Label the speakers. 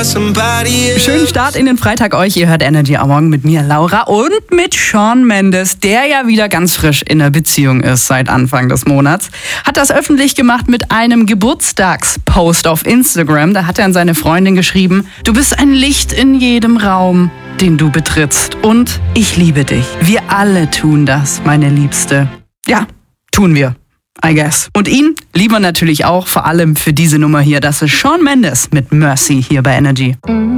Speaker 1: Schönen Start in den Freitag euch. Ihr hört Energy am Morgen mit mir, Laura, und mit Shawn Mendes, der ja wieder ganz frisch in einer Beziehung ist seit Anfang des Monats. Hat das öffentlich gemacht mit einem Geburtstagspost auf Instagram. Da hat er an seine Freundin geschrieben: Du bist ein Licht in jedem Raum, den du betrittst. Und ich liebe dich. Wir alle tun das, meine Liebste. Ja, tun wir. I guess. Und ihn lieben wir natürlich auch, vor allem für diese Nummer hier. Das ist Shawn Mendes mit Mercy hier bei Energy.